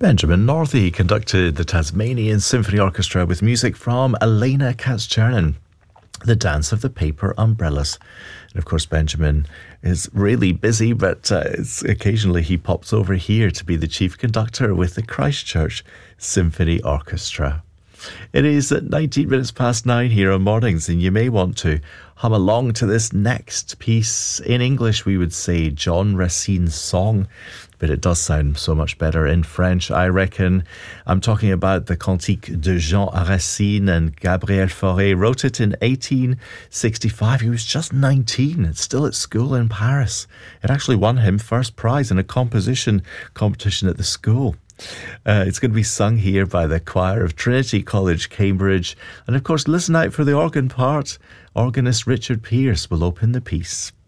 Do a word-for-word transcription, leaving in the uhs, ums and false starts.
Benjamin Northey conducted the Tasmanian Symphony Orchestra with music from Elena Katz-Chernin, The Dance of the Paper Umbrellas. And of course, Benjamin is really busy, but uh, it's, occasionally he pops over here to be the chief conductor with the Christchurch Symphony Orchestra. It is at nineteen minutes past nine here on Mornings, and you may want to hum along to this next piece. In English, we would say John Racine's song, but it does sound so much better in French, I reckon. I'm talking about the Cantique de Jean Racine, and Gabriel Fauré wrote it in eighteen sixty-five. He was just nineteen, still at school in Paris. It actually won him first prize in a composition competition at the school. Uh, it's going to be sung here by the choir of Trinity College, Cambridge. And of course, listen out for the organ part. Organist Richard Pearce will open the piece.